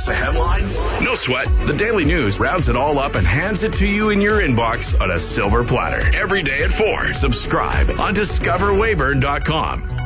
miss a headline? No sweat. The Daily News rounds it all up and hands it to you in your inbox on a silver platter. Every day at 4. Subscribe on discoverwayburn.com.